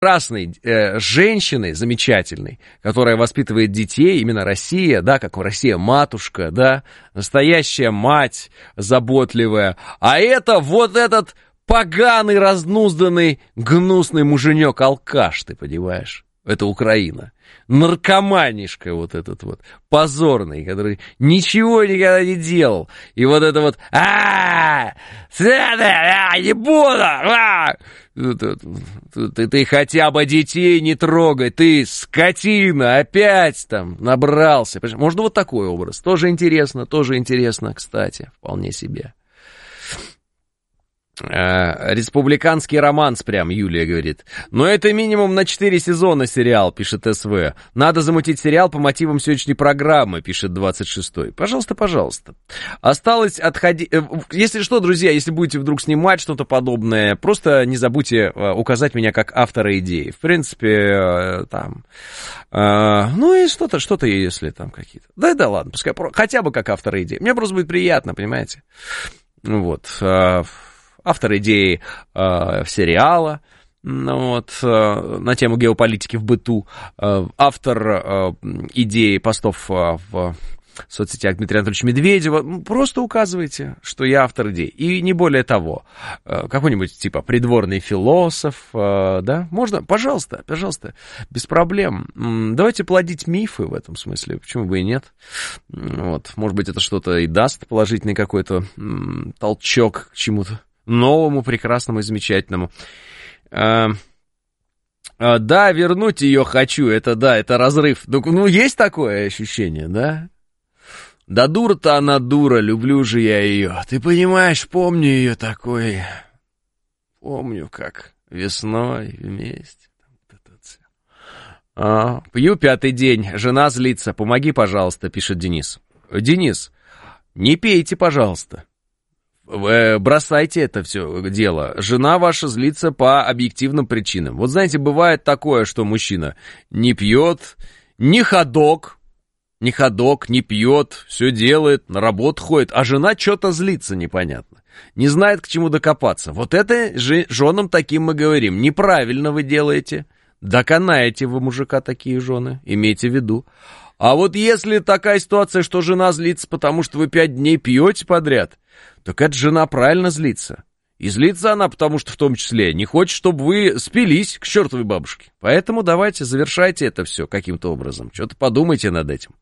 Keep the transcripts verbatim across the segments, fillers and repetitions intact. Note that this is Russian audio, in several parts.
прекрасной э, женщины, замечательной, которая воспитывает детей, именно Россия, да, как Россия матушка, да, настоящая мать заботливая, а это вот этот поганый, разнузданный, гнусный муженек-алкаш, ты понимаешь? Это Украина. Наркоманишка вот этот вот, позорный, который ничего никогда не делал. И вот это вот, а не буду, ты, ты хотя бы детей не трогай, ты скотина, опять там набрался. Можно вот такой образ. Тоже интересно, тоже интересно, кстати, вполне себе. Республиканский романс прям, Юлия говорит. Но это минимум на четыре сезона сериал, пишет СВ. Надо замутить сериал по мотивам сегодняшней программы, пишет двадцать шестой. Пожалуйста, пожалуйста. Осталось отходить... Если что, друзья, если будете вдруг снимать что-то подобное, просто не забудьте указать меня как автора идеи. В принципе, там... Ну и что-то, что-то, если там какие-то... Да, да, ладно, пускай хотя бы как автора идеи. Мне просто будет приятно, понимаете? Вот... Автор идеи э, сериала, ну, вот, э, на тему геополитики в быту, э, автор э, идеи постов э, в соцсетях Дмитрия Анатольевича Медведева. Просто указывайте, что я автор идеи. И не более того. Э, какой-нибудь типа придворный философ, э, да, можно, пожалуйста, пожалуйста, без проблем. Давайте плодить мифы в этом смысле, почему бы и нет. Вот, может быть, это что-то и даст положительный какой-то м, толчок к чему-то новому, прекрасному и замечательному. А, а, да, вернуть ее хочу, это да, это разрыв. Ну, ну, есть такое ощущение, да? Да дура-то она дура, люблю же я ее. Ты понимаешь, помню ее такой. Помню, как весной вместе. А, пью пятый день, жена злится. Помоги, пожалуйста, пишет Денис. Денис, не пейте, пожалуйста. Бросайте это все дело. Жена ваша злится по объективным причинам. Вот знаете, бывает такое, что мужчина не пьет, не ходок, не ходок, не пьет, все делает, на работу ходит, а жена что-то злится непонятно. Не знает, к чему докопаться. Вот это же женам таким мы говорим. Неправильно вы делаете. Доконаете вы мужика такие жены, имейте в виду. А вот если такая ситуация, что жена злится, потому что вы пять дней пьете подряд, так эта жена правильно злится. И злится она, потому что в том числе не хочет, чтобы вы спились к чертовой бабушке. Поэтому давайте завершайте это все каким-то образом. Что-то подумайте над этим.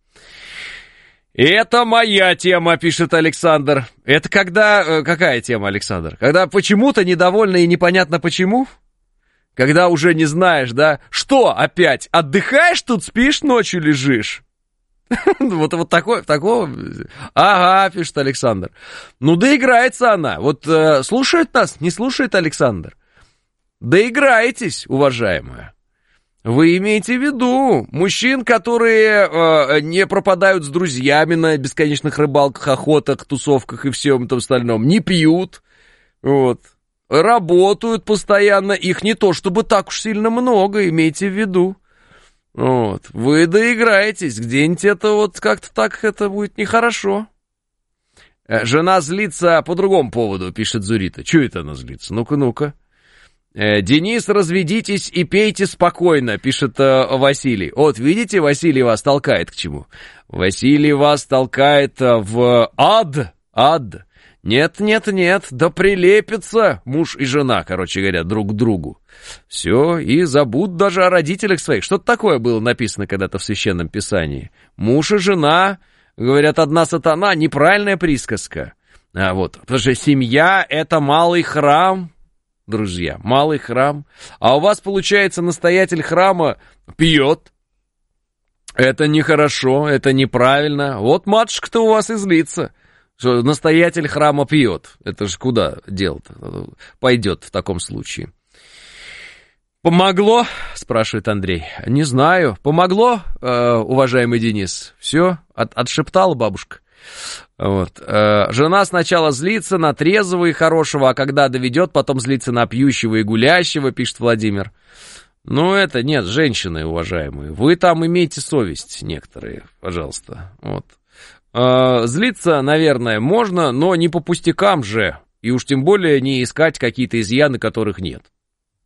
Это моя тема, пишет Александр. Это когда... Какая тема, Александр? Когда почему-то недовольна и непонятно почему? Когда уже не знаешь, да? Что опять? Отдыхаешь тут, спишь, ночью лежишь? Вот, вот такое, такого... Ага, пишет Александр. Ну, доиграется она. Вот э, слушает нас, не слушает Александр? Доиграетесь, уважаемая. Вы имеете в виду мужчин, которые э, не пропадают с друзьями на бесконечных рыбалках, охотах, тусовках и всем этом остальном, не пьют, вот, работают постоянно, их не то чтобы так уж сильно много, имейте в виду. Вот, вы доиграетесь, где-нибудь это вот как-то так это будет нехорошо. Жена злится по другому поводу, пишет Зурита. Чего это она злится? Ну-ка, ну-ка. Денис, разведитесь и пейте спокойно, пишет э, Василий. Вот, видите, Василий вас толкает к чему? Василий вас толкает в ад, ад. Нет, нет, нет, да прилепятся муж и жена, короче говоря, друг к другу. Все, и забудут даже о родителях своих. Что-то такое было написано когда-то в Священном Писании. Муж и жена, говорят, одна сатана, неправильная присказка. А вот, потому что семья — это малый храм, друзья, малый храм. А у вас, получается, настоятель храма пьет. Это нехорошо, это неправильно. Вот матушка-то у вас и злится, что настоятель храма пьет. Это же куда дело-то пойдет в таком случае? Помогло? Спрашивает Андрей. Не знаю. Помогло, э, уважаемый Денис? Все? От, отшептала бабушка. Вот. Э, жена сначала злится на трезвого и хорошего, а когда доведет, потом злится на пьющего и гулящего, пишет Владимир. Ну, это нет, женщины, уважаемые. Вы там имейте совесть некоторые, пожалуйста. Вот. Э, злиться, наверное, можно, но не по пустякам же. И уж тем более не искать какие-то изъяны, которых нет.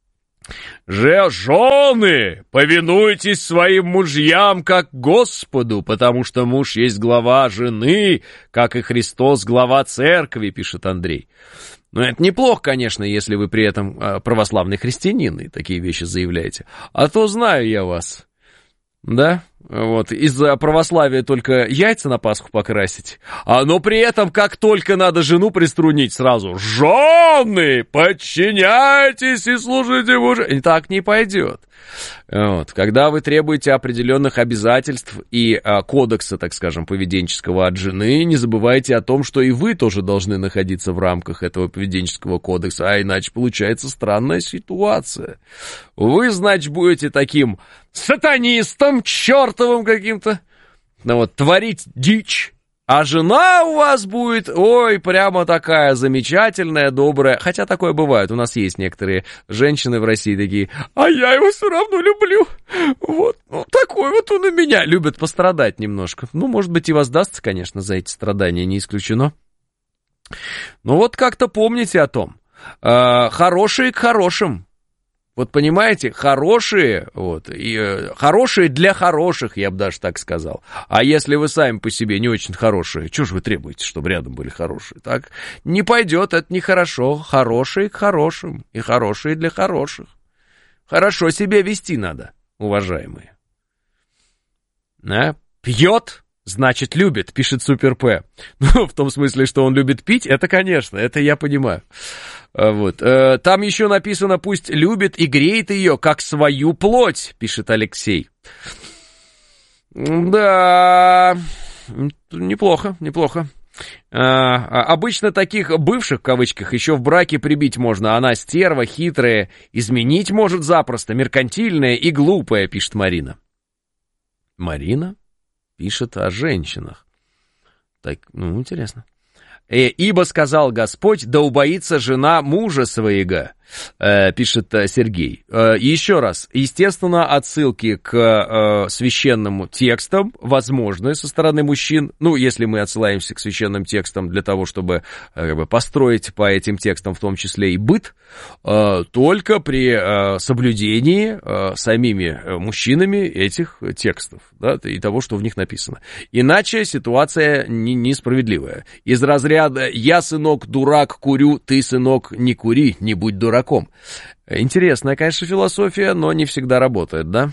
Жены, повинуйтесь своим мужьям как Господу, потому что муж есть глава жены, как и Христос глава церкви, пишет Андрей. Но это неплохо, конечно, если вы при этом православный христианин и такие вещи заявляете. А то знаю я вас. Да, вот, из-за православия только яйца на Пасху покрасить, а но при этом, как только надо жену приструнить, сразу «Жены, подчиняйтесь и служите мужу». И так не пойдет. Вот. Когда вы требуете определенных обязательств и а, кодекса, так скажем, поведенческого от жены, не забывайте о том, что и вы тоже должны находиться в рамках этого поведенческого кодекса, а иначе получается странная ситуация. Вы, значит, будете таким сатанистом, чертовым каким-то, ну вот, творить дичь. А жена у вас будет, ой, прямо такая замечательная, добрая. Хотя такое бывает, у нас есть некоторые женщины в России такие, а я его все равно люблю. Вот, ну, такой вот он у меня. Любят пострадать немножко. Ну, может быть, и воздастся, конечно, за эти страдания, не исключено. Но вот как-то помните о том. Э, хорошие к хорошим. Вот понимаете, хорошие, вот, и, э, хорошие для хороших, я бы даже так сказал. А если вы сами по себе не очень хорошие, что же вы требуете, чтобы рядом были хорошие? Так не пойдет, это нехорошо. Хорошие к хорошим и хорошие для хороших. Хорошо себя вести надо, уважаемые. А? Пьет, значит любит, пишет Супер П. Ну, в том смысле, что он любит пить, это, конечно, это я понимаю. Вот. Там еще написано, пусть любит и греет ее, как свою плоть, пишет Алексей. Да, неплохо, неплохо. А, обычно таких бывших, в кавычках, еще в браке прибить можно. Она стерва, хитрая, изменить может запросто, меркантильная и глупая, пишет Марина. Марина пишет о женщинах. Так, ну, интересно. «Ибо сказал Господь, да убоится жена мужа своего», пишет Сергей. Еще раз, естественно, отсылки к священным текстам возможны со стороны мужчин. Ну, если мы отсылаемся к священным текстам для того, чтобы как бы, построить по этим текстам в том числе и быт, только при соблюдении самими мужчинами этих текстов, да, и того, что в них написано. Иначе ситуация несправедливая. Из разряда «я, сынок, дурак, курю, ты, сынок, не кури, не будь дураком». Интересная, конечно, философия, но не всегда работает, да?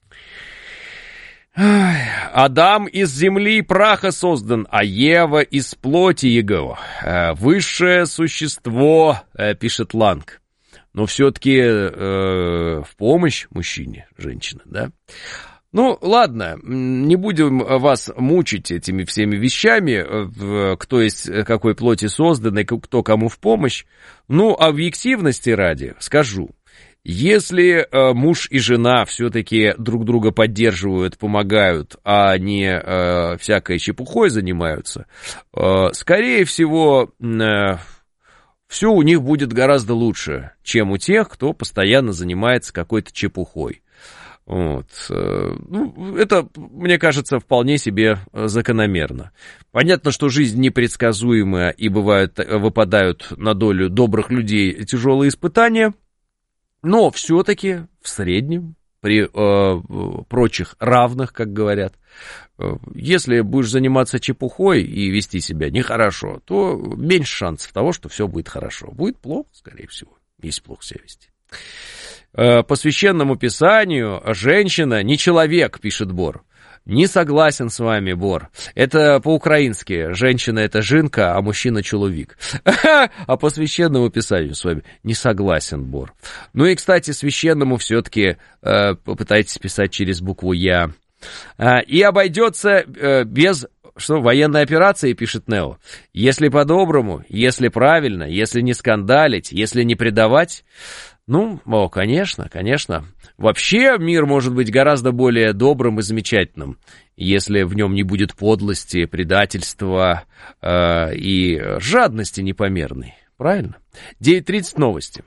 Адам из земли и праха создан, а Ева из плоти его. Высшее существо, пишет Ланг. Но все-таки э, в помощь мужчине женщина, да? Ну, ладно, не будем вас мучить этими всеми вещами, кто из какой плоти создан и кто кому в помощь. Ну, объективности ради скажу, если э, муж и жена все-таки друг друга поддерживают, помогают, а не э, всякой чепухой занимаются, э, скорее всего, э, все у них будет гораздо лучше, чем у тех, кто постоянно занимается какой-то чепухой. Вот. Ну, это, мне кажется, вполне себе закономерно. Понятно, что жизнь непредсказуемая и бывают, выпадают на долю добрых людей тяжелые испытания, но все-таки в среднем, при э, прочих равных, как говорят, э, если будешь заниматься чепухой и вести себя нехорошо, то меньше шансов того, что все будет хорошо. Будет плохо, скорее всего, если плохо себя вести. По священному писанию женщина не человек, пишет Бор. Не согласен с вами, Бор. Это по-украински. Женщина — это жинка, а мужчина — человек. А по священному писанию с вами не согласен, Бор. Ну и, кстати, священному все-таки э, попытайтесь писать через букву «Я». А, и обойдется э, без... Что, военной операции, пишет Нео. Если по-доброму, если правильно, если не скандалить, если не предавать... Ну, о, конечно, конечно. Вообще мир может быть гораздо более добрым и замечательным, если в нем не будет подлости, предательства э, и жадности непомерной. Правильно? девять тридцать новости.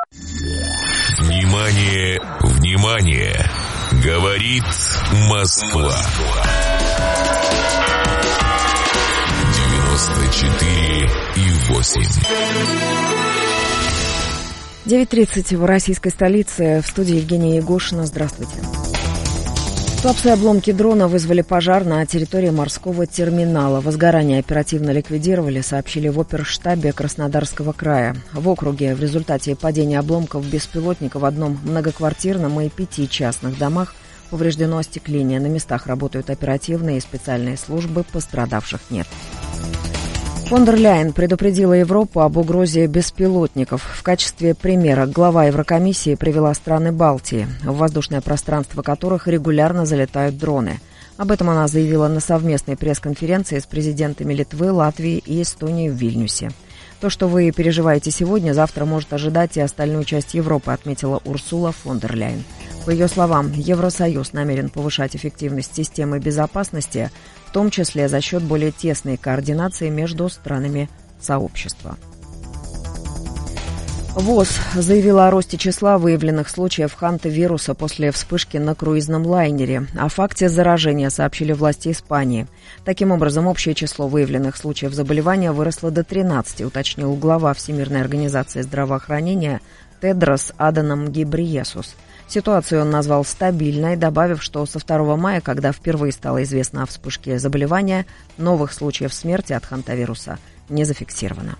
Внимание, внимание! Говорит Москва. девяносто четыре и восемь. девять тридцать в российской столице. В студии Евгения Егошина. Здравствуйте. Слабые обломки дрона вызвали пожар на территории морского терминала. Возгорание оперативно ликвидировали, сообщили в оперштабе Краснодарского края. В округе в результате падения обломков беспилотника в одном многоквартирном и пяти частных домах повреждено остекление. На местах работают оперативные и специальные службы, пострадавших нет. Фон дер Ляйен предупредила Европу об угрозе беспилотников. В качестве примера глава Еврокомиссии привела страны Балтии, в воздушное пространство которых регулярно залетают дроны. Об этом она заявила на совместной пресс-конференции с президентами Литвы, Латвии и Эстонии в Вильнюсе. То, что вы переживаете сегодня, завтра может ожидать и остальную часть Европы, отметила Урсула фон дер Ляйен. По ее словам, Евросоюз намерен повышать эффективность системы безопасности, в том числе за счет более тесной координации между странами сообщества. ВОЗ заявила о росте числа выявленных случаев хантавируса после вспышки на круизном лайнере. О факте заражения сообщили власти Испании. Таким образом, общее число выявленных случаев заболевания выросло до тринадцати, уточнил глава Всемирной организации здравоохранения Тедрос Аданом Гебрейесус. Ситуацию он назвал стабильной, добавив, что со второго мая, когда впервые стало известно о вспышке заболевания, новых случаев смерти от хантавируса не зафиксировано.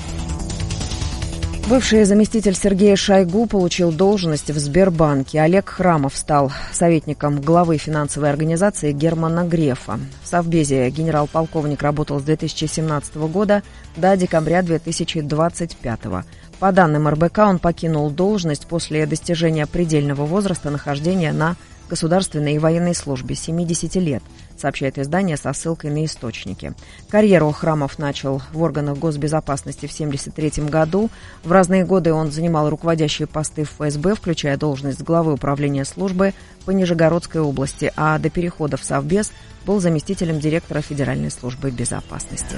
Бывший заместитель Сергея Шойгу получил должность в Сбербанке. Олег Храмов стал советником главы финансовой организации Германа Грефа. В Совбезе генерал-полковник работал с две тысячи семнадцатого года до декабря две тысячи двадцать пятого. По данным эр бэ ка, он покинул должность после достижения предельного возраста нахождения на государственной и военной службе семидесяти лет, сообщает издание со ссылкой на источники. Карьеру Храмов начал в органах госбезопасности в семьдесят третьем году. В разные годы он занимал руководящие посты в эф эс бэ, включая должность главы управления службы по Нижегородской области, а до перехода в Совбез был заместителем директора Федеральной службы безопасности.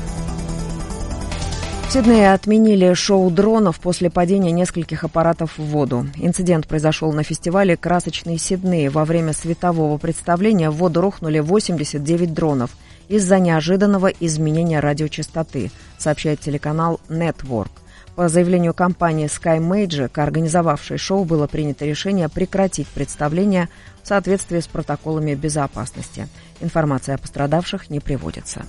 В Сиднее отменили шоу дронов после падения нескольких аппаратов в воду. Инцидент произошел на фестивале «Красочный Сидней». Во время светового представления в воду рухнули восемьдесят девять дронов из-за неожиданного изменения радиочастоты, сообщает телеканал Network. По заявлению компании Sky Magic, организовавшей шоу, было принято решение прекратить представление в соответствии с протоколами безопасности. Информация о пострадавших не приводится.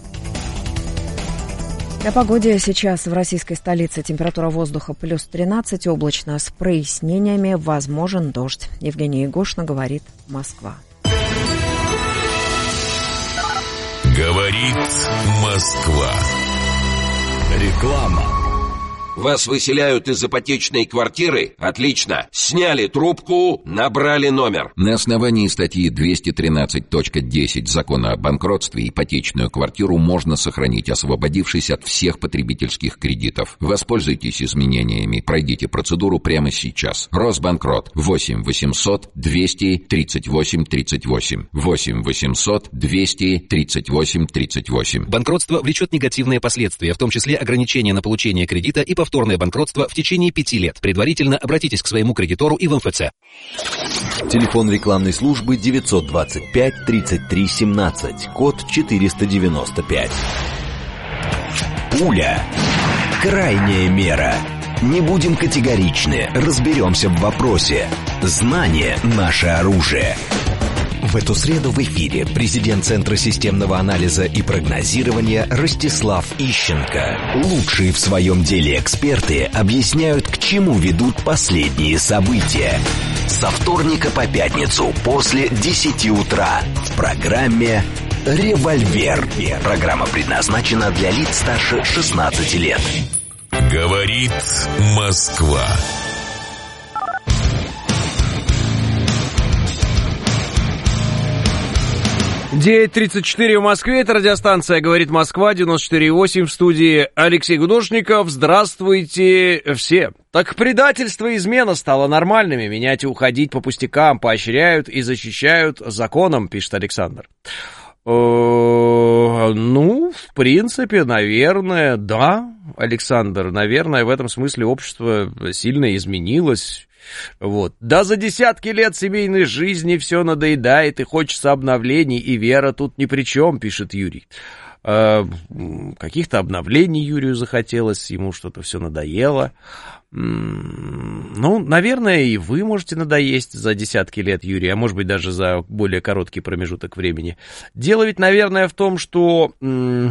О погоде сейчас в российской столице. Температура воздуха плюс тринадцать, облачно с прояснениями, возможен дождь. Евгения Егошина, говорит Москва. Говорит Москва. Реклама. Вас выселяют из ипотечной квартиры? Отлично. Сняли трубку, набрали номер. На основании статьи двести тринадцать точка десять Закона о банкротстве ипотечную квартиру можно сохранить, освободившись от всех потребительских кредитов. Воспользуйтесь изменениями, пройдите процедуру прямо сейчас. Росбанкрот. восемь восемьсот двести тридцать восемь тридцать восемь. восемь восемьсот двести тридцать восемь тридцать восемь. Банкротство влечет негативные последствия, в том числе ограничения на получение кредита и повторное банкротство в течение пяти лет. Предварительно обратитесь к своему кредитору и в эм эф цэ. Телефон рекламной службы девятьсот двадцать пять тридцать три семнадцать, код четыреста девяносто пять. Пуля. Крайняя мера. Не будем категоричны, разберемся в вопросе. Знание – наше оружие. В эту среду в эфире президент Центра системного анализа и прогнозирования Ростислав Ищенко. Лучшие в своем деле эксперты объясняют, к чему ведут последние события. Со вторника по пятницу после десяти утра в программе «Револьвер». Программа предназначена для лиц старше шестнадцати лет. Говорит Москва. девять тридцать четыре в Москве, это радиостанция «Говорит Москва», девяносто четыре и восемь, в студии Алексей Гудошников. Здравствуйте все. Так предательство и измена стало нормальными, менять и уходить по пустякам поощряют и защищают законом, пишет Александр. Ну, в принципе, наверное, да, Александр, наверное, в этом смысле общество сильно изменилось. Вот. Да за десятки лет семейной жизни все надоедает и хочется обновлений, и вера тут ни при чем, пишет Юрий. э, каких-то обновлений Юрию захотелось, ему что-то все надоело. Ну, наверное, и вы можете надоесть за десятки лет, Юрий, а может быть, даже за более короткий промежуток времени. Дело ведь, наверное, в том, что м-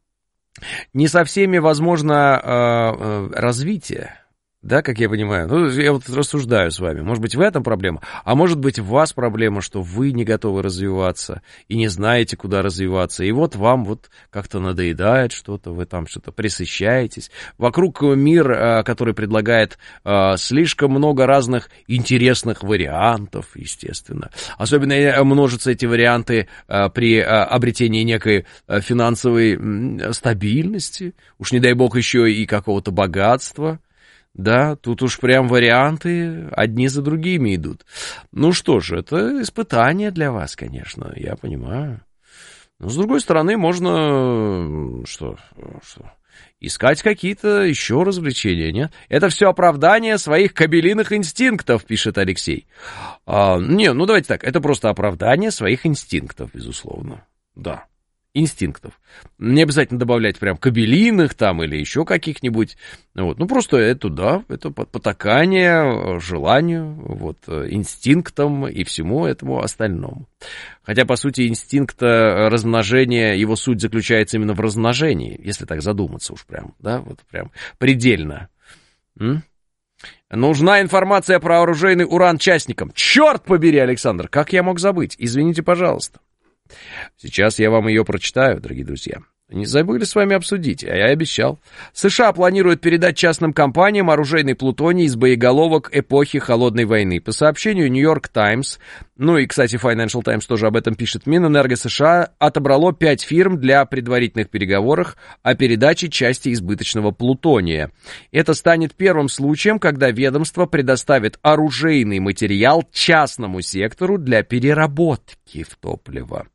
не со всеми возможно э, э, развитие. Да, как я понимаю. Ну, я вот рассуждаю с вами. Может быть, в этом проблема, а может быть, в вас проблема, что вы не готовы развиваться и не знаете, куда развиваться. И вот вам вот как-то надоедает что-то, вы там что-то пресыщаетесь. Вокруг мир, который предлагает слишком много разных интересных вариантов, естественно. Особенно множатся эти варианты при обретении некой финансовой стабильности. Уж не дай бог еще и какого-то богатства. Да, тут уж прям варианты одни за другими идут. Ну что ж, это испытание для вас, конечно, я понимаю. Но, с другой стороны, можно что, что, искать какие-то еще развлечения, нет? Это все оправдание своих кобелиных инстинктов, пишет Алексей. А, не, ну давайте так, это просто оправдание своих инстинктов, безусловно, да. Инстинктов. Не обязательно добавлять прям кобелиных там или еще каких-нибудь. Вот. Ну, просто это, да, это потакание желанию, вот, инстинктам и всему этому остальному. Хотя, по сути, инстинкт размножения, его суть заключается именно в размножении, если так задуматься уж прям, да, вот прям предельно. М? Нужна информация про оружейный уран частникам. Черт побери, Александр, как я мог забыть? Извините, пожалуйста. Сейчас я вам ее прочитаю, дорогие друзья. Не забыли с вами обсудить, а я обещал. США планируют передать частным компаниям оружейный плутоний из боеголовок эпохи Холодной войны. По сообщению New York Times, ну и, кстати, Financial Times тоже об этом пишет, Минэнерго США отобрало пять фирм для предварительных переговоров о передаче части избыточного плутония. Это станет первым случаем, когда ведомство предоставит оружейный материал частному сектору для переработки в топливо.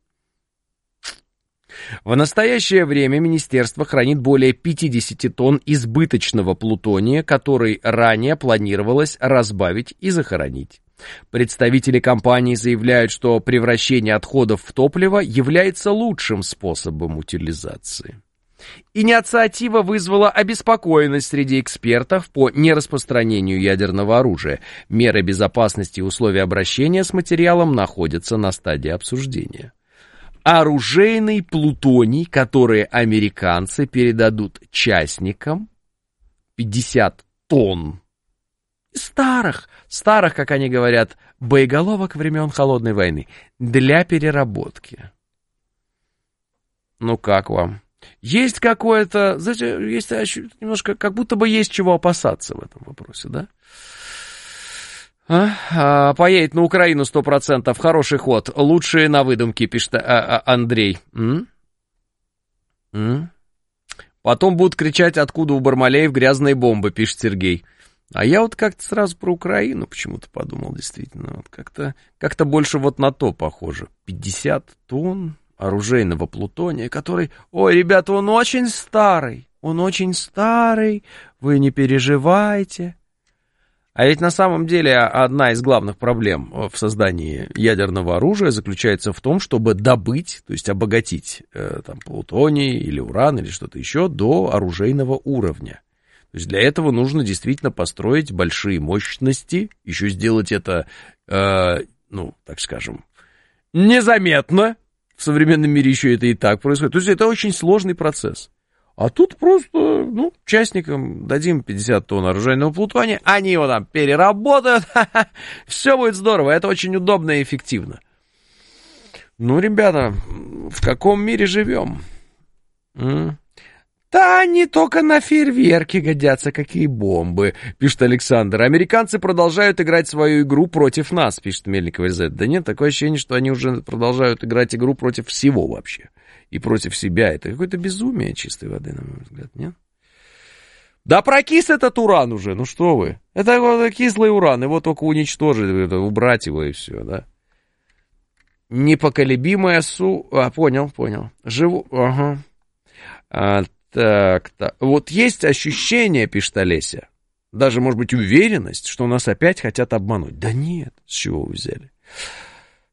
В настоящее время министерство хранит более пятьдесят тонн избыточного плутония, который ранее планировалось разбавить и захоронить. Представители компании заявляют, что превращение отходов в топливо является лучшим способом утилизации. Инициатива вызвала обеспокоенность среди экспертов по нераспространению ядерного оружия. Меры безопасности и условия обращения с материалом находятся на стадии обсуждения. Оружейный плутоний, который американцы передадут частникам, пятьдесят тонн старых, старых, как они говорят, боеголовок времен Холодной войны для переработки. Ну как вам? Есть какое-то, знаете, есть немножко, как будто бы есть чего опасаться в этом вопросе, да? А? А, поедет на Украину сто процентов. Хороший ход. Лучшие на выдумке, пишет а, а, Андрей. М? М? Потом будут кричать, откуда у Бармалеев грязные бомбы, пишет Сергей. А я вот как-то сразу про Украину почему-то подумал, действительно. Вот как-то, как-то больше вот на то похоже. пятьдесят тонн оружейного плутония, который... Ой, ребята, он очень старый. Он очень старый. Вы не переживайте. А ведь на самом деле одна из главных проблем в создании ядерного оружия заключается в том, чтобы добыть, то есть обогатить э, там, плутоний или уран или что-то еще до оружейного уровня. То есть для этого нужно действительно построить большие мощности, еще сделать это, э, ну, так скажем, незаметно. В современном мире еще это и так происходит. То есть это очень сложный процесс. А тут просто, ну, частникам дадим пятьдесят тонн оружейного плутония, они его там переработают, все будет здорово, это очень удобно и эффективно. Ну, ребята, в каком мире живем? М? Да они только на фейерверки годятся, какие бомбы, пишет Александр. Американцы продолжают играть свою игру против нас, пишет Мельникова Зет. Да нет, такое ощущение, что они уже продолжают играть игру против всего вообще. И против себя. Это какое-то безумие чистой воды, на мой взгляд, нет? Да прокис этот уран уже, ну что вы. Это вот кислый уран, его только уничтожить, убрать его и все, да. Непоколебимая су... А, понял, понял. Живу... Ага. А, так, так. Вот есть ощущение, пишет Олеся, даже, может быть, уверенность, что нас опять хотят обмануть. Да нет, с чего вы взяли?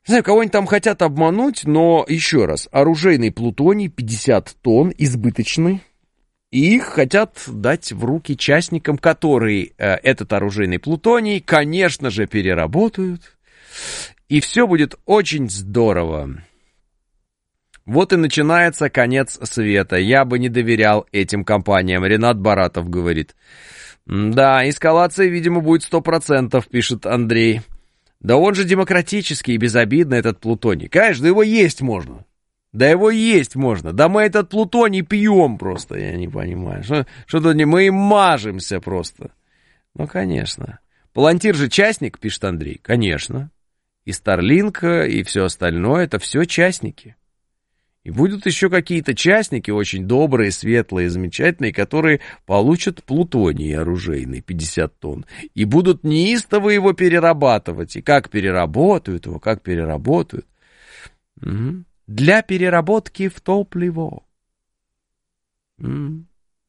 Не знаю, кого-нибудь там хотят обмануть, но, еще раз, оружейный плутоний пятьдесят тонн, избыточный, и их хотят дать в руки частникам, которые э, этот оружейный плутоний, конечно же, переработают, и все будет очень здорово. Вот и начинается конец света. Я бы не доверял этим компаниям. Ренат Баратов говорит. Да, эскалация, видимо, будет сто процентов, пишет Андрей. Да он же демократический и безобидный, этот плутоний. Конечно, да его есть можно. Да его есть можно. Да мы этот плутоний пьем просто, я не понимаю. Что, что-то не, мы им мажемся просто. Ну, конечно. Палантир же частник, пишет Андрей. Конечно. И Старлинк, и все остальное, это все частники. И будут еще какие-то частники, очень добрые, светлые, замечательные, которые получат плутоний оружейный, пятьдесят тонн, и будут неистово его перерабатывать. И как переработают его, как переработают. Угу. Для переработки в топливо. Угу.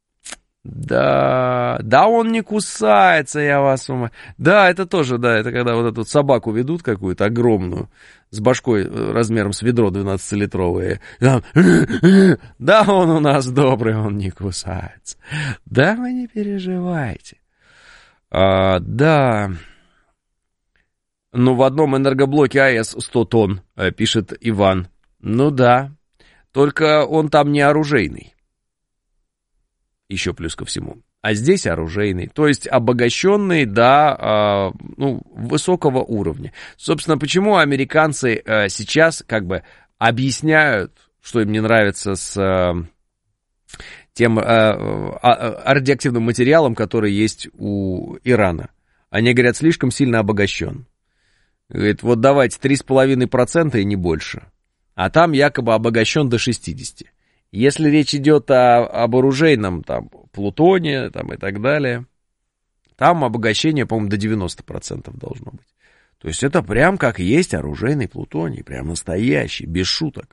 Да, да он не кусается, я вас умоляю. Да, это тоже, да, это когда вот эту собаку ведут какую-то огромную, с башкой размером с ведро двенадцатилитровое. Да, он у нас добрый, он не кусается. Да, вы не переживайте. А, да. Ну, в одном энергоблоке АЭС сто тонн, пишет Иван. Ну да, только он там не оружейный. Еще плюс ко всему. А здесь оружейный, то есть обогащенный до э, ну, высокого уровня. Собственно, почему американцы э, сейчас как бы объясняют, что им не нравится с э, тем э, э, радиоактивным материалом, который есть у Ирана. Они говорят, слишком сильно обогащен. Говорит, вот давайте три с половиной процента и не больше. А там якобы обогащен до шестидесяти процентов. Если речь идет о, об оружейном, там, плутоне, там, и так далее, там обогащение, по-моему, до девяноста процентов должно быть. То есть это прям как есть оружейный плутоний, прям настоящий, без шуток.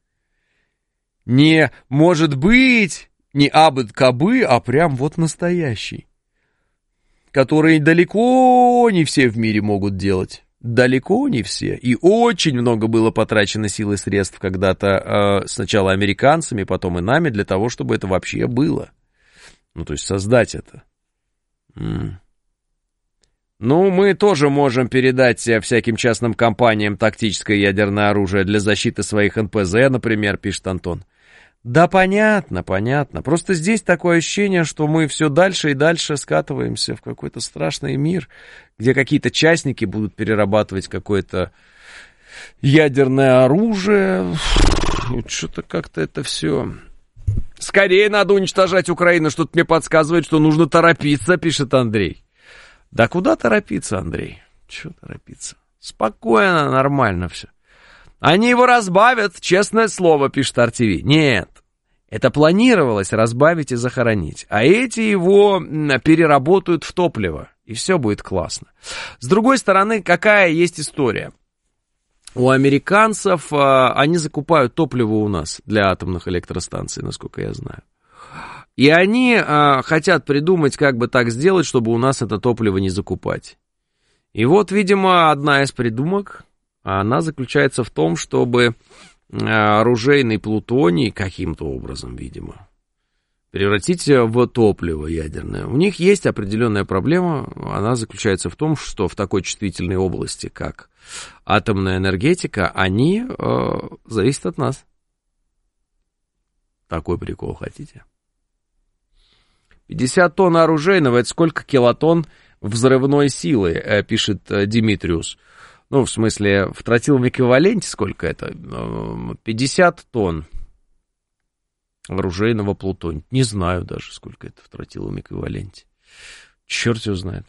Не может быть, не абы-кабы, а прям вот настоящий. Который далеко не все в мире могут делать. Далеко не все. И очень много было потрачено сил и средств когда-то э, сначала американцами, потом и нами, для того, чтобы это вообще было. Ну, то есть создать это. М-м. Ну, мы тоже можем передать всяким частным компаниям тактическое ядерное оружие для защиты своих эн пэ зэ, например, пишет Антон. Да, понятно, понятно. Просто здесь такое ощущение, что мы все дальше и дальше скатываемся в какой-то страшный мир, где какие-то частники будут перерабатывать какое-то ядерное оружие. Что-то как-то это все... Скорее надо уничтожать Украину, что-то мне подсказывает, что нужно торопиться, пишет Андрей. Да куда торопиться, Андрей? Чего торопиться? Спокойно, нормально все. Они его разбавят, честное слово, пишет ар ти ви. Нет, это планировалось разбавить и захоронить. А эти его переработают в топливо, и все будет классно. С другой стороны, какая есть история? У американцев, они закупают топливо у нас для атомных электростанций, насколько я знаю. И они хотят придумать, как бы так сделать, чтобы у нас это топливо не закупать. И вот, видимо, одна из придумок... Она заключается в том, чтобы оружейный плутоний каким-то образом, видимо, превратить в топливо ядерное. У них есть определенная проблема, она заключается в том, что в такой чувствительной области, как атомная энергетика, они э, зависят от нас. Такой прикол хотите? пятьдесят тонн оружейного, это сколько килотонн взрывной силы, э, пишет э, Димитриус. Ну, в смысле, в тротиловом эквиваленте сколько это? пятьдесят тонн оружейного плутония. Не знаю даже, сколько это в тротиловом эквиваленте. Черт его знает.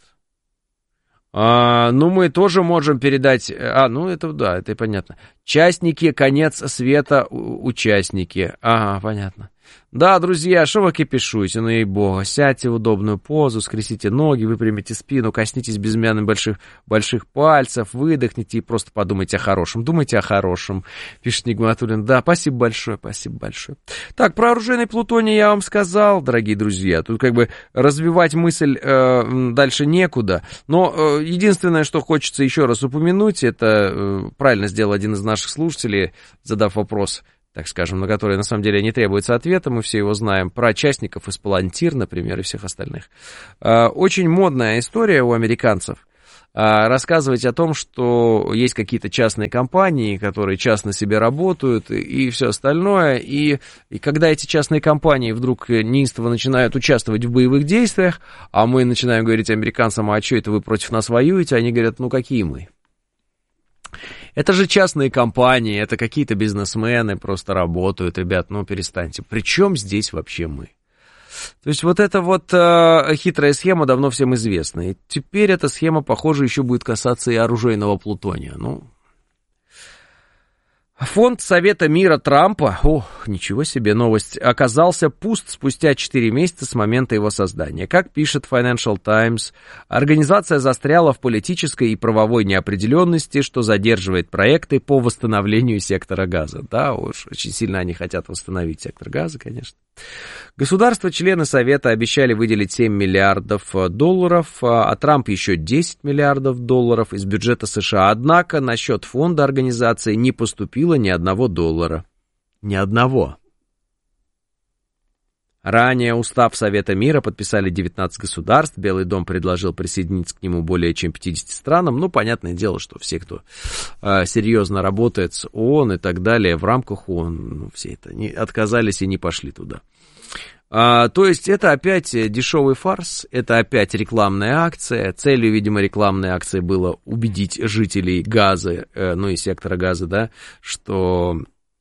А, ну, мы тоже можем передать... А, ну, это, да, это понятно. Частники, конец света, участники. Ага, понятно. Да, друзья, что вы кипишуете, ну и бога, сядьте в удобную позу, скрестите ноги, выпрямите спину, коснитесь безымянных больших, больших пальцев, выдохните и просто подумайте о хорошем. Думайте о хорошем, пишет Нигматуллин. Да, спасибо большое, спасибо большое. Так, про оружейный плутоний я вам сказал, дорогие друзья, тут как бы развивать мысль э, дальше некуда, но э, единственное, что хочется еще раз упомянуть, это э, правильно сделал один из наших слушателей, задав вопрос, так скажем, на которые на самом деле не требуется ответа, мы все его знаем, про частников из Палантир, например, и всех остальных. Очень модная история у американцев рассказывать о том, что есть какие-то частные компании, которые частно себе работают и все остальное, и, и когда эти частные компании вдруг неистово начинают участвовать в боевых действиях, а мы начинаем говорить американцам, а что это вы против нас воюете, они говорят, ну какие мы? Это же частные компании, это какие-то бизнесмены просто работают, ребят, ну перестаньте. Причем здесь вообще мы? То есть вот эта вот э, хитрая схема давно всем известна. И теперь эта схема, похоже, еще будет касаться и оружейного плутония. Ну, фонд Совета мира Трампа, ох, ничего себе новость, оказался пуст спустя четыре месяца с момента его создания. Как пишет Financial Times, организация застряла в политической и правовой неопределенности, что задерживает проекты по восстановлению сектора газа. Да, уж очень сильно они хотят восстановить сектор газа, конечно. Государства-члены Совета обещали выделить семь миллиардов долларов, а Трамп еще десять миллиардов долларов из бюджета США. Однако на счет фонда организации не поступило ни одного доллара. Ни одного. Ранее устав Совета мира подписали девятнадцать государств. Белый дом предложил присоединиться к нему более чем пятидесяти странам. Ну, понятное дело, что все, кто э, серьезно работает с ООН и так далее, в рамках ООН, ну, все это не, отказались и не пошли туда. А, то есть это опять дешевый фарс, это опять рекламная акция. Целью, видимо, рекламной акции было убедить жителей Газы, э, ну и сектора Газа, да, что...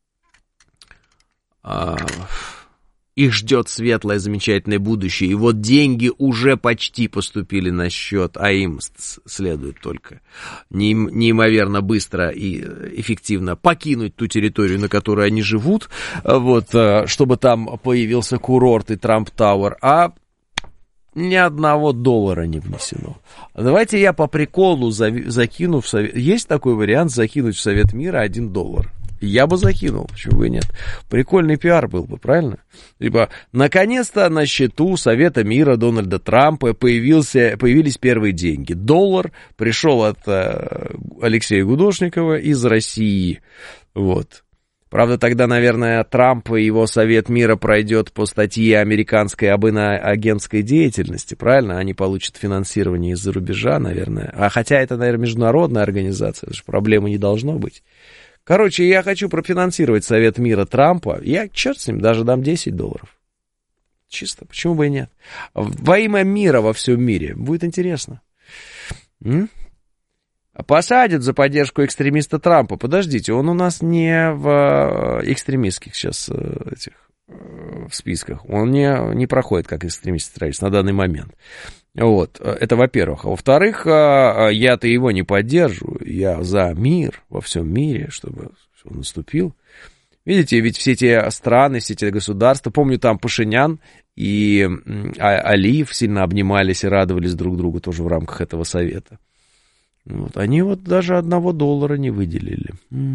Э, их ждет светлое, замечательное будущее. И вот деньги уже почти поступили на счет, а им следует только неимоверно быстро и эффективно покинуть ту территорию, на которой они живут, вот, чтобы там появился курорт и Трамп Тауэр, а ни одного доллара не внесено. Давайте я по приколу закину в Совет... Есть такой вариант закинуть в Совет мира один доллар? Я бы закинул, почему бы и нет. Прикольный пиар был бы, правильно? Либо, наконец-то на счету Совета мира Дональда Трампа появился, появились первые деньги. Доллар пришел от э, Алексея Гудошникова из России. Вот. Правда, тогда, наверное, Трамп и его Совет мира пройдет по статье американской об иноагентской деятельности, правильно? Они получат финансирование из-за рубежа, наверное. А хотя это, наверное, международная организация, потому что проблемы не должно быть. Короче, я хочу профинансировать Совет мира Трампа. Я, черт с ним, даже дам десять долларов. Чисто, почему бы и нет? Во имя мира во всем мире. Будет интересно. М? Посадят за поддержку экстремиста Трампа. Подождите, он у нас не в экстремистских сейчас этих, в списках. Он не, не проходит как экстремист-террорист на данный момент. Вот, это во-первых. А во-вторых, я-то его не поддерживаю. Я за мир во всем мире, чтобы он наступил. Видите, ведь все эти страны, все эти государства, помню, там Пашинян и Алиев сильно обнимались и радовались друг другу тоже в рамках этого совета. Вот, они вот даже одного доллара не выделили.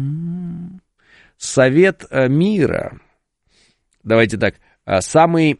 Совет мира. Давайте так, самый...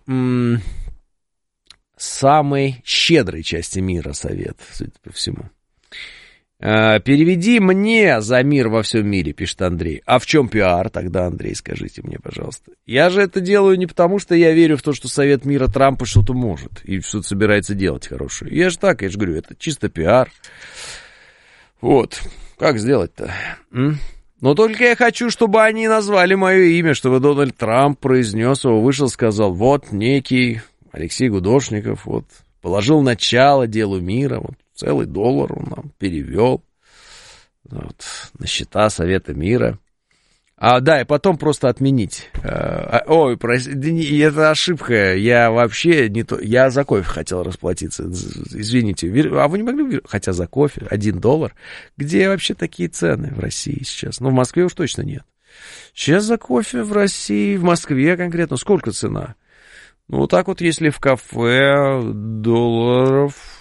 самой щедрой части мира совет, судя по всему. «Переведи мне за мир во всем мире», пишет Андрей. А в чем пиар тогда, Андрей, скажите мне, пожалуйста. Я же это делаю не потому, что я верю в то, что Совет мира Трампа что-то может и что-то собирается делать хорошее. Я же так, я же говорю, это чисто пиар. Вот, как сделать-то? М? Но только я хочу, чтобы они назвали мое имя, чтобы Дональд Трамп произнес его, вышел, сказал, вот некий... Алексей Гудошников вот, положил начало делу мира, вот, целый доллар он нам перевел вот, на счета Совета мира. А, да, и потом просто отменить. А, ой, прости, это ошибка, я вообще не то, я за кофе хотел расплатиться, извините. А вы не могли, хотя за кофе, один доллар, где вообще такие цены в России сейчас? Ну, в Москве уж точно нет. Сейчас за кофе в России, в Москве конкретно, сколько цена? Ну, вот так вот, если в кафе долларов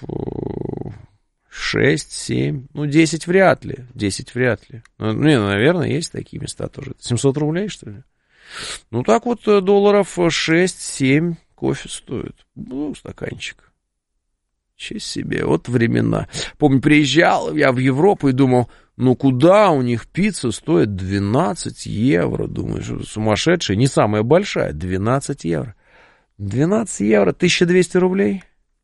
шесть-семь, ну, десять вряд ли, десять вряд ли. Ну, не, наверное, есть такие места тоже. семьсот рублей, что ли? Ну, так вот, долларов шесть-семь кофе стоит. Ну, стаканчик. Честь себе, вот времена. Помню, приезжал я в Европу и думал, ну, куда у них пицца стоит двенадцать евро? Думаешь, сумасшедшая, не самая большая, двенадцать евро. двенадцать евро, тысяча двести рублей?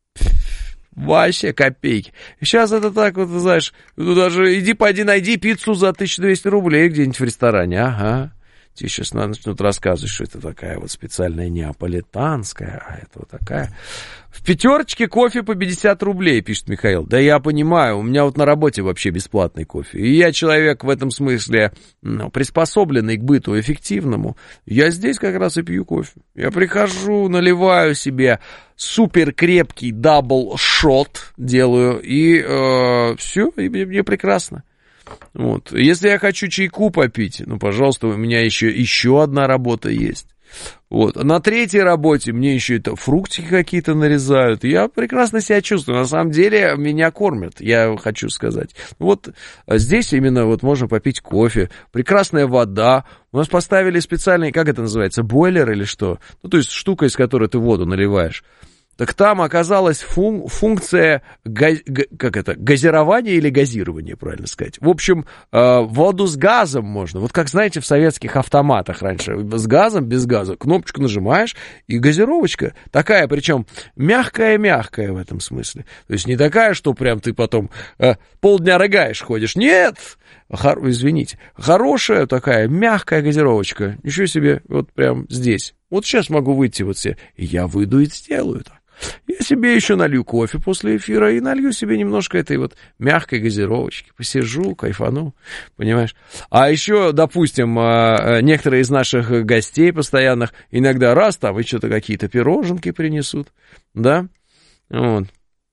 Вообще копейки. Сейчас это так вот, знаешь, ну даже иди пойди найди пиццу за тысячу двести рублей где-нибудь в ресторане, ага. Тебе сейчас начнут рассказывать, что это такая вот специальная неаполитанская, а это вот такая. В пятерочке кофе по пятьдесят рублей, пишет Михаил. Да я понимаю, у меня вот на работе вообще бесплатный кофе. И я человек в этом смысле, ну, приспособленный к быту эффективному. Я здесь как раз и пью кофе. Я прихожу, наливаю себе супер крепкий дабл-шот, делаю, и э, все, и мне, мне прекрасно. Вот. Если я хочу чайку попить, ну, пожалуйста, у меня еще, еще одна работа есть. Вот. На третьей работе мне еще это фруктики какие-то нарезают. Я прекрасно себя чувствую. На самом деле меня кормят, я хочу сказать. Вот здесь именно вот можно попить кофе, прекрасная вода. У нас поставили специальный, как это называется, бойлер или что? Ну, то есть штука, из которой ты воду наливаешь. Так там оказалась фун- функция га- га- как это, газирования или газирования, правильно сказать. В общем, э, воду с газом можно. Вот как, знаете, в советских автоматах раньше. С газом, без газа. Кнопочку нажимаешь, и газировочка такая, причем мягкая-мягкая в этом смысле. То есть не такая, что прям ты потом э, полдня рыгаешь, ходишь. Нет! Хор- извините. Хорошая такая мягкая газировочка. Ничего себе, вот прям здесь. Вот сейчас могу выйти вот все. И я выйду и сделаю так. Я себе еще налью кофе после эфира и налью себе немножко этой вот мягкой газировочки. Посижу, кайфану, понимаешь? А еще, допустим, некоторые из наших гостей постоянных иногда раз там и что-то какие-то пироженки принесут, да? Вот.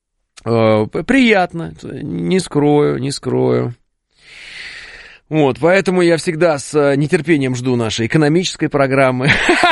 Приятно, не скрою, не скрою. Вот, поэтому я всегда с нетерпением жду нашей экономической программы.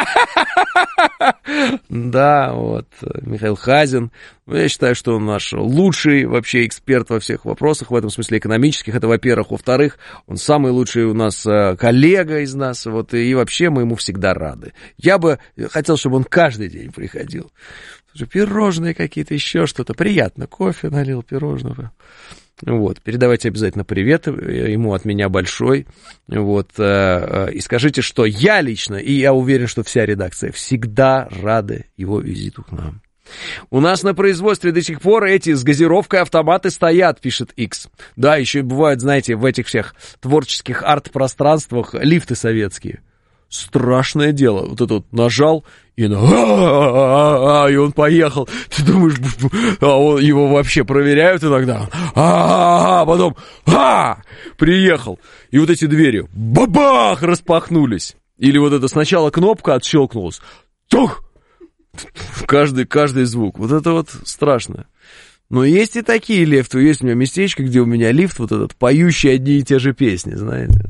Да, вот, Михаил Хазин. Я считаю, что он наш лучший вообще эксперт во всех вопросах, в этом смысле экономических. Это, во-первых. Во-вторых, он самый лучший у нас коллега из нас. Вот, и вообще мы ему всегда рады. Я бы хотел, чтобы он каждый день приходил. Пирожные какие-то, еще что-то. Приятно. Кофе налил, пирожного. Вот, передавайте обязательно привет ему от меня большой, вот, и скажите, что я лично, и я уверен, что вся редакция всегда рады его визиту к нам. У нас на производстве до сих пор эти с газировкой автоматы стоят, пишет X. Да, еще бывают, знаете, в этих всех творческих арт-пространствах лифты советские. Страшное дело. Вот это вот нажал, и, на... и он поехал. Ты думаешь, а он, его вообще проверяют иногда. А потом а приехал. И вот эти двери бабах распахнулись. Или вот это сначала кнопка отщелкнулась. Тух! Каждый, каждый звук. Вот это вот страшно. Но есть и такие лифты. Есть у меня местечко, где у меня лифт вот этот, поющий одни и те же песни, знаете.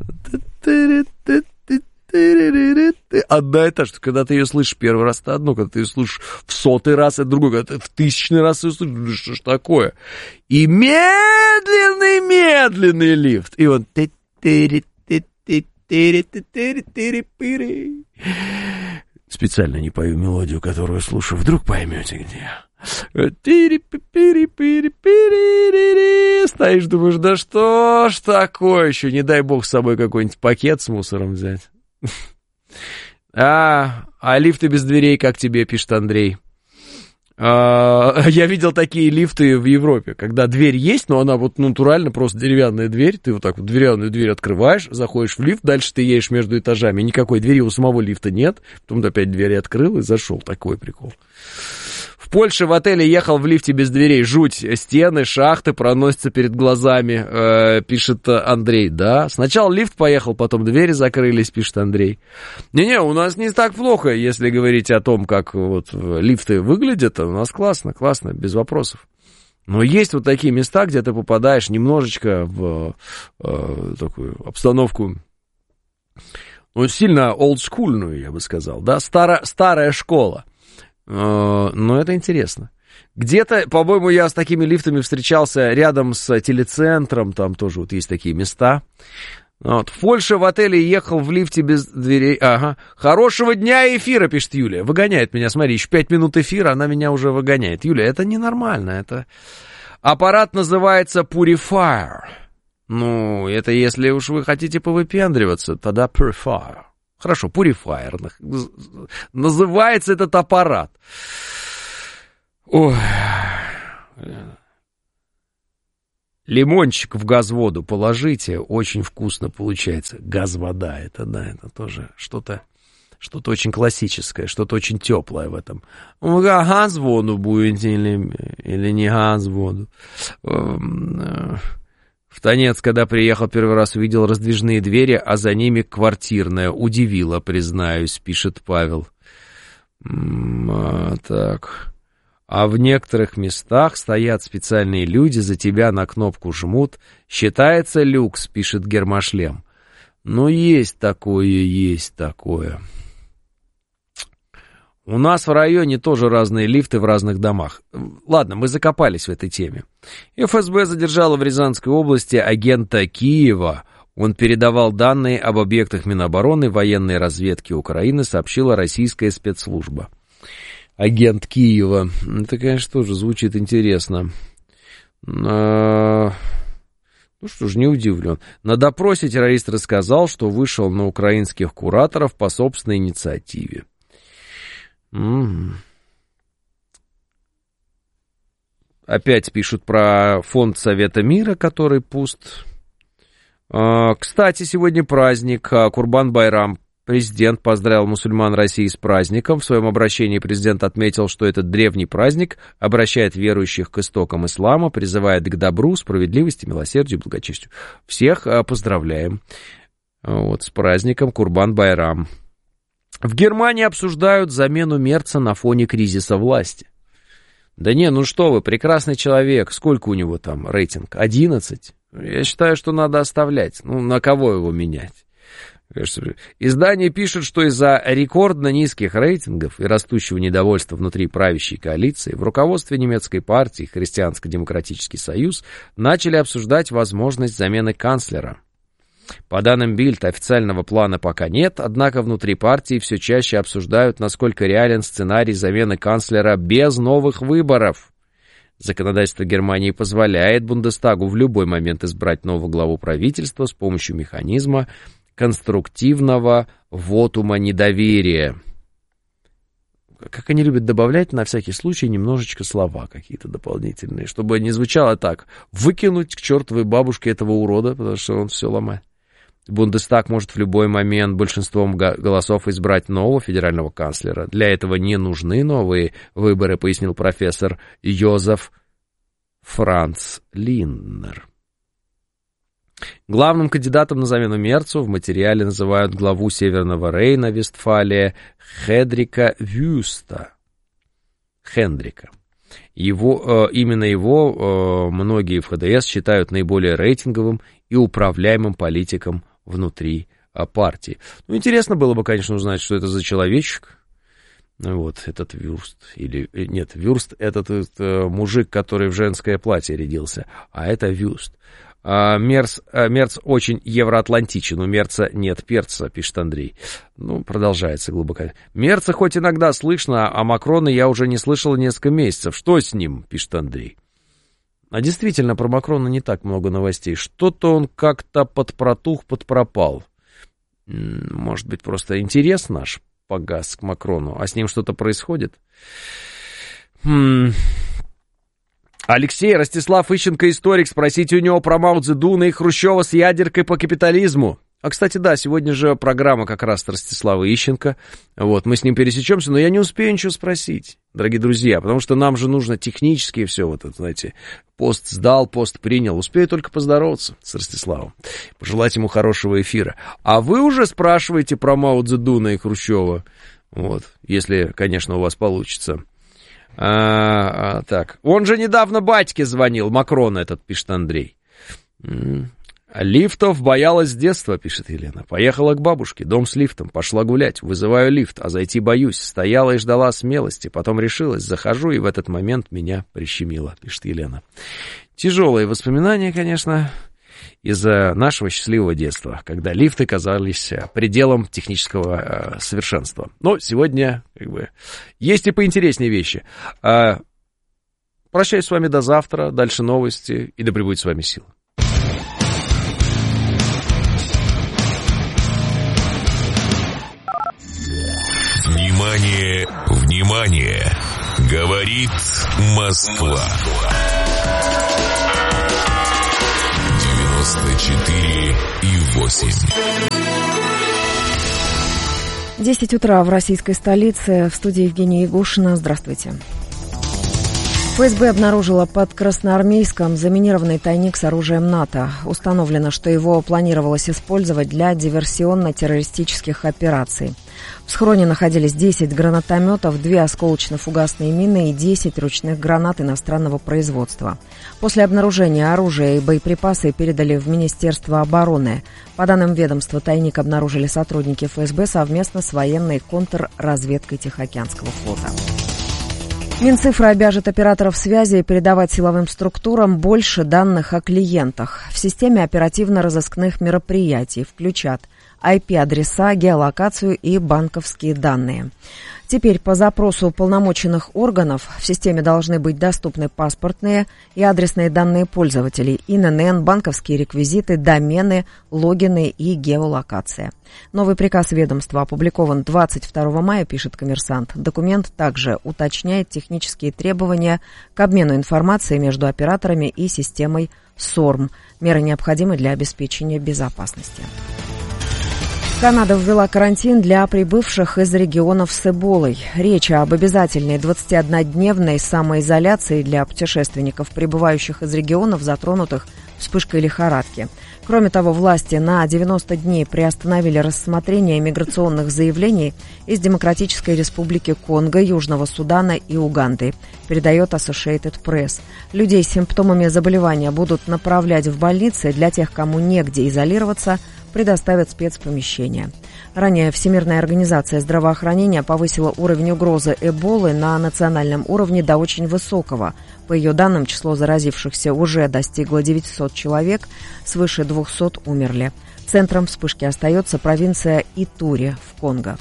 Одна и та же, когда ты ее слышишь первый раз, это одно, когда ты ее слышишь в сотый раз, это другое, когда ты в тысячный раз ее слышишь, что ж такое? И медленный-медленный лифт, и он... Специально не пою мелодию, которую слушаю, вдруг поймете где. Стоишь, думаешь, да что ж такое еще, не дай бог с собой какой-нибудь пакет с мусором взять. А, а лифты без дверей, как тебе, пишет Андрей. А, я видел такие лифты в Европе, когда дверь есть, но она вот натурально просто деревянная дверь. Ты вот так вот деревянную дверь открываешь, заходишь в лифт, дальше ты едешь между этажами, никакой двери у самого лифта нет. Потом ты опять двери открыл и зашел. Такой прикол. В Польше в отеле ехал в лифте без дверей. Жуть. Стены, шахты проносятся перед глазами, э, пишет Андрей. Да, сначала лифт поехал, потом двери закрылись, пишет Андрей. Не-не, у нас не так плохо, если говорить о том, как вот лифты выглядят. У нас классно, классно, без вопросов. Но есть вот такие места, где ты попадаешь немножечко в э, такую обстановку ну, сильно олдскульную, я бы сказал, да, Старо, старая школа. Но это интересно. Где-то, по-моему, я с такими лифтами встречался рядом с телецентром, там тоже вот есть такие места. Вот. В Польше в отеле ехал в лифте без дверей. Ага. Хорошего дня эфира, пишет Юлия. Выгоняет меня, смотри, еще пять минут эфира, она меня уже выгоняет. Юлия, это ненормально, это... Аппарат называется Purifier. Ну, это если уж вы хотите повыпендриваться, тогда Purifier. Хорошо, Purifier. Называется этот аппарат. Ой... Лимончик в газводу положите, очень вкусно получается. Газвода, это, да, это тоже что-то, что-то очень классическое, что-то очень теплое в этом. Газводу будете или, или не газводу? В Танец, когда приехал первый раз, увидел раздвижные двери, а за ними квартирная. Удивило, признаюсь, пишет Павел. А, так... А в некоторых местах стоят специальные люди, за тебя на кнопку жмут. Считается люкс, пишет Гермошлем. Ну, есть такое, есть такое. У нас в районе тоже разные лифты в разных домах. Ладно, мы закопались в этой теме. эф эс бэ задержала в Рязанской области агента Киева. Он передавал данные об объектах Минобороны, военной разведки Украины, сообщила российская спецслужба. Агент Киева. Это, конечно, тоже звучит интересно. А... Ну что ж, не удивлен. На допросе террорист рассказал, что вышел на украинских кураторов по собственной инициативе. М-м. Опять пишут про фонд Совета мира, который пуст. А, кстати, сегодня праздник Курбан-Байрам. Президент поздравил мусульман России с праздником. В своем обращении президент отметил, что этот древний праздник обращает верующих к истокам ислама, призывает к добру, справедливости, милосердию, благочестию. Всех поздравляем вот, с праздником Курбан-Байрам. В Германии обсуждают замену Мерца на фоне кризиса власти. Да не, ну что вы, прекрасный человек. Сколько у него там рейтинг? одиннадцать? Я считаю, что надо оставлять. Ну, на кого его менять? Издание пишет, что из-за рекордно низких рейтингов и растущего недовольства внутри правящей коалиции в руководстве немецкой партии Христианско-демократический союз начали обсуждать возможность замены канцлера. По данным Бильд, официального плана пока нет, однако внутри партии все чаще обсуждают, насколько реален сценарий замены канцлера без новых выборов. Законодательство Германии позволяет Бундестагу в любой момент избрать нового главу правительства с помощью механизма конструктивного вотума недоверия. Как они любят добавлять на всякий случай немножечко слова какие-то дополнительные, чтобы не звучало так. Выкинуть к чертовой бабушке этого урода, потому что он все ломает. Бундестаг может в любой момент большинством голосов избрать нового федерального канцлера. Для этого не нужны новые выборы, пояснил профессор Йозеф Франц Линднер. Главным кандидатом на замену Мерцу в материале называют главу Северного Рейна, Вестфалия, Хедрика Вюста. Хендрика. Его, э, именно его э, многие в ха дэ эс считают наиболее рейтинговым и управляемым политиком внутри э, партии. Ну, интересно было бы, конечно, узнать, что это за человечек. Вот этот Вюрст. Или, нет, Вюрст — этот, этот мужик, который в женское платье рядился, а это Вюст. Мерц, Мерц очень евроатлантичен, у Мерца нет перца, пишет Андрей. Ну, продолжается глубоко. Мерца хоть иногда слышно, а Макрона я уже не слышал несколько месяцев. Что с ним, пишет Андрей. А действительно, про Макрона не так много новостей. Что-то он как-то подпротух, подпропал. Может быть, просто интерес наш погас к Макрону, а с ним что-то происходит? Хм... Алексей Ростислав Ищенко, историк, спросите у него про Мао Цзэдуна и Хрущева с ядеркой по капитализму. А, кстати, да, сегодня же программа как раз Ростислава Ищенко. Вот, мы с ним пересечемся, но я не успею ничего спросить, дорогие друзья, потому что нам же нужно технически все вот это, знаете, пост сдал, пост принял. Успею только поздороваться с Ростиславом, пожелать ему хорошего эфира. А вы уже спрашиваете про Мао Цзэдуна и Хрущева, вот, если, конечно, у вас получится. А, а, так, он же недавно батьке звонил, Макрон этот, пишет Андрей. Лифтов боялась с детства, пишет Елена. Поехала к бабушке, дом с лифтом, пошла гулять, вызываю лифт, а зайти боюсь. Стояла и ждала смелости, потом решилась, захожу, и в этот момент меня прищемило, пишет Елена. Тяжелые воспоминания, конечно, из-за нашего счастливого детства, когда лифты казались пределом технического э, совершенства. Но сегодня, как бы, есть и поинтереснее вещи. А, прощаюсь с вами до завтра, дальше новости, и да пребудет с вами сила. Внимание, внимание! Говорит Москва. девяносто четыре и восемь. десять утра в российской столице. В студии Евгения Егошина. Здравствуйте. ФСБ обнаружила под Красноармейском заминированный тайник с оружием НАТО. Установлено, что его планировалось использовать для диверсионно-террористических операций. В схроне находились десять гранатометов, две осколочно-фугасные мины и десять ручных гранат иностранного производства. После обнаружения оружия и боеприпасы передали в Министерство обороны. По данным ведомства, тайник обнаружили сотрудники ФСБ совместно с военной контрразведкой Тихоокеанского флота. Минцифра обяжет операторов связи передавать силовым структурам больше данных о клиентах. В системе оперативно-розыскных мероприятий включат ай пи-адреса, геолокацию и банковские данные. Теперь по запросу уполномоченных органов в системе должны быть доступны паспортные и адресные данные пользователей, ин эн эн, банковские реквизиты, домены, логины и геолокация. Новый приказ ведомства опубликован двадцать второго мая, пишет «Коммерсант». Документ также уточняет технические требования к обмену информацией между операторами и системой СОРМ. Меры необходимы для обеспечения безопасности. Канада ввела карантин для прибывших из регионов с эболой. Речь об обязательной двадцатиоднодневной самоизоляции для путешественников, прибывающих из регионов, затронутых вспышкой лихорадки. Кроме того, власти на девяносто дней приостановили рассмотрение миграционных заявлений из Демократической Республики Конго, Южного Судана и Уганды, передает Associated Press. Людей с симптомами заболевания будут направлять в больницы, для тех, кому негде изолироваться, предоставят спецпомещения. Ранее Всемирная организация здравоохранения повысила уровень угрозы эболы на национальном уровне до очень высокого. По ее данным, число заразившихся уже достигло девятисот человек, свыше двухсот умерли. Центром вспышки остается провинция Итури в Конго.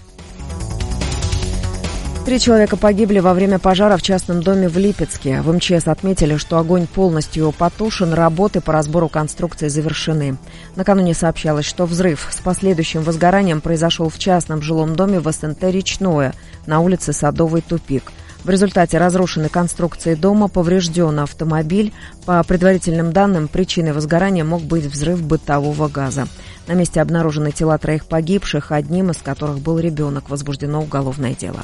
Три человека погибли во время пожара в частном доме в Липецке. В эм че эс отметили, что огонь полностью потушен, работы по разбору конструкции завершены. Накануне сообщалось, что взрыв с последующим возгоранием произошел в частном жилом доме в эс эн тэ «Речное» на улице Садовый тупик. В результате разрушенной конструкции дома поврежден автомобиль. По предварительным данным, причиной возгорания мог быть взрыв бытового газа. На месте обнаружены тела троих погибших, одним из которых был ребенок. Возбуждено уголовное дело.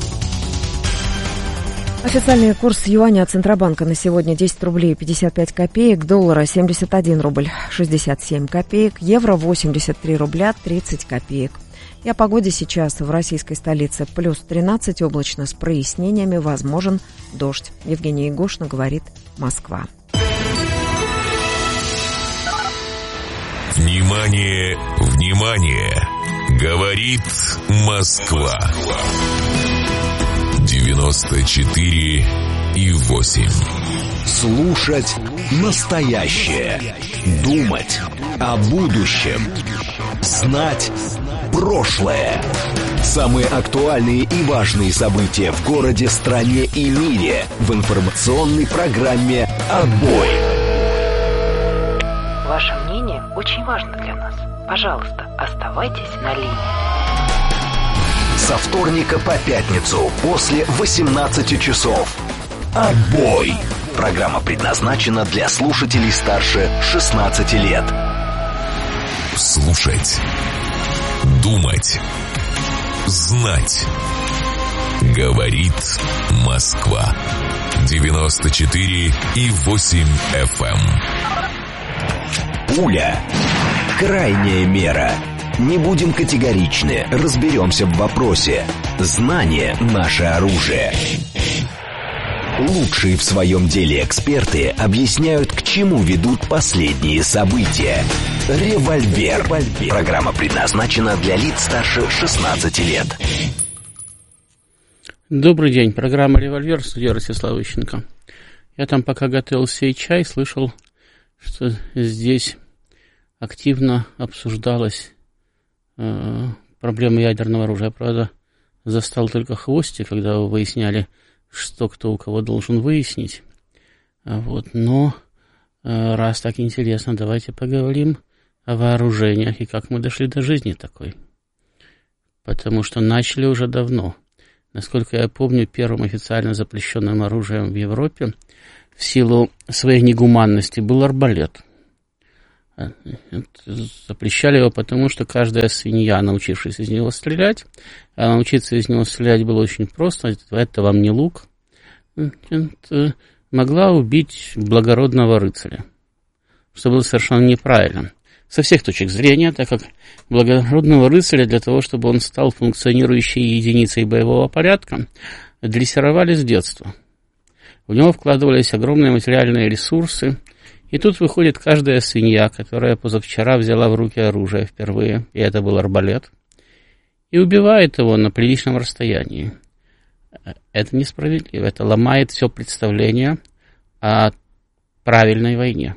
Официальный курс юаня от Центробанка на сегодня десять рублей пятьдесят пять копеек, доллара семьдесят один рубль шестьдесят семь копеек, евро восемьдесят три рубля тридцать копеек. И о погоде сейчас в российской столице плюс тринадцать, облачно с прояснениями, возможен дождь. Евгения Егошина, говорит Москва. Внимание, внимание! Говорит Москва. девяносто четыре и восемь. Слушать настоящее. Думать о будущем. Знать прошлое. Самые актуальные и важные события в городе, стране и мире в информационной программе «Отбой». Ваше мнение очень важно для нас. Пожалуйста, оставайтесь на линии. Со вторника по пятницу после восемнадцати часов. «Отбой». Программа предназначена для слушателей старше шестнадцати лет. Слушать. Думать. Знать. Говорит Москва. девяносто четыре и восемь эф эм. Пуля. Крайняя мера. Не будем категоричны, разберемся в вопросе. Знание – наше оружие. Лучшие в своем деле эксперты объясняют, к чему ведут последние события. «Револьвер». Программа предназначена для лиц старше шестнадцати лет. Добрый день. Программа «Револьвер», судья Ростислав Ищенко. Я там пока готовил сей чай, слышал, что здесь активно обсуждалась э, проблема ядерного оружия. Правда, застал только хвостик, когда вы выясняли, что кто у кого должен выяснить. Вот. Но э, раз так интересно, давайте поговорим о вооружениях и как мы дошли до жизни такой. Потому что начали уже давно. Насколько я помню, первым официально запрещенным оружием в Европе в силу своей негуманности был арбалет. Запрещали его потому, что каждая свинья, научившись из него стрелять, а научиться из него стрелять было очень просто, это вам не лук, могла убить благородного рыцаря, что было совершенно неправильно. Со всех точек зрения, так как благородного рыцаря для того, чтобы он стал функционирующей единицей боевого порядка, дрессировали с детства. В него вкладывались огромные материальные ресурсы, и тут выходит каждая свинья, которая позавчера взяла в руки оружие впервые, и это был арбалет, и убивает его на приличном расстоянии. Это несправедливо, это ломает все представление о правильной войне.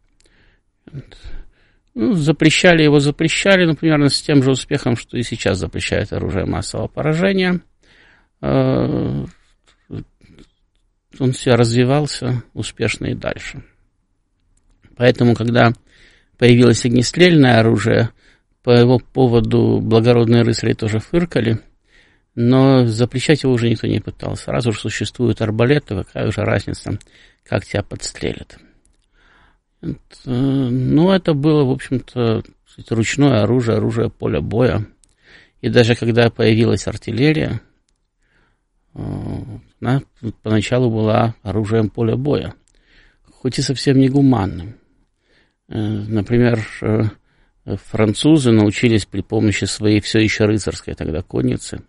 Ну, запрещали его, запрещали, ну, примерно с тем же успехом, что и сейчас запрещают оружие массового поражения. Он все развивался успешно и дальше. Поэтому, когда появилось огнестрельное оружие, по его поводу благородные рыцари тоже фыркали, но запрещать его уже никто не пытался. Раз уж существует арбалет, то какая уже разница, как тебя подстрелят. Ну, это было, в общем-то, ручное оружие, оружие поля боя. И даже когда появилась артиллерия, она поначалу была оружием поля боя, хоть и совсем не гуманным. Например, французы научились при помощи своей все еще рыцарской тогда конницы